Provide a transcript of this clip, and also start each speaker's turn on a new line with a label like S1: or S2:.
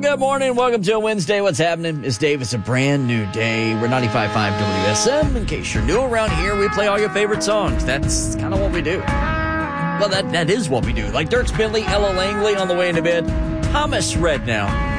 S1: good morning. Welcome to a Wednesday. What's happening? It's Dave. It's a brand new day. We're 95.5 WSM. In case you're new around here, we play all your favorite songs. That's kind of what we do. Well, that is what we do. Like Dirk Bentley, Ella Langley on the way into bed. Thomas Red now.